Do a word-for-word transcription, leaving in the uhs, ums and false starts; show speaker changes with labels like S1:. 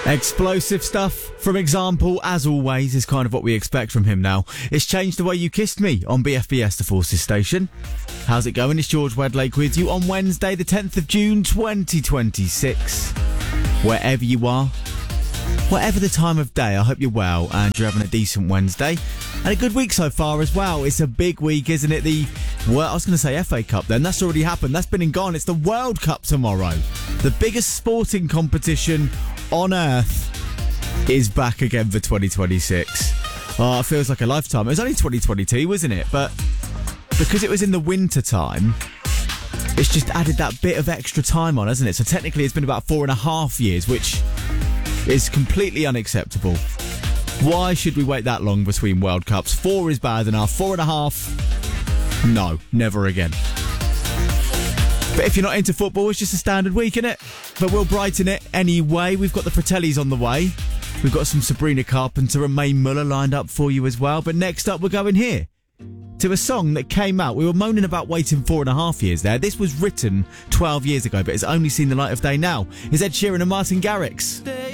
S1: Explosive stuff from Example, as always, is kind of what we expect from him now. It's Changed the Way You Kissed Me on B F B S, the Forces station. How's it going? It's George Wedlake with you on Wednesday, the tenth of June, twenty twenty-six. Wherever you are, whatever the time of day, I hope you're well and you're having a decent Wednesday. And a good week so far as well. It's a big week, isn't it? The, well, I was going to say F A Cup then. That's already happened. That's been and gone. It's the World Cup tomorrow. The biggest sporting competition on earth is back again for twenty twenty-six. Oh, it feels like a lifetime. It was only twenty twenty-two, wasn't it? But because it was in the winter time, it's just added that bit of extra time on, hasn't it? So technically it's been about four and a half years, which is completely unacceptable. Why should we wait that long between World Cups? Four is bad enough. Four and a half? No, never again. But if you're not into football, it's just a standard week, innit? But we'll brighten it anyway. We've got the Fratellis on the way. We've got some Sabrina Carpenter and Mae Muller lined up for you as well. But next up, we're going here to a song that came out. We were moaning about waiting four and a half years there. This was written twelve years ago, but it's only seen the light of day now. It's Ed Sheeran and Martin Garrix.